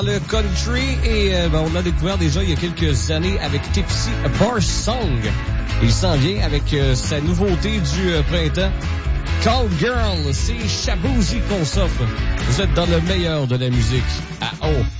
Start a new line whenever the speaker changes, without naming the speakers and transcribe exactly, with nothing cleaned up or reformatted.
Le country et euh, ben, on l'a découvert déjà il y a quelques années avec Tipsy Bar Song. Il s'en vient avec euh, sa nouveauté du euh, printemps. Call Girl, c'est Shaboozey qu'on s'offre. Vous êtes dans le meilleur de la musique à haut.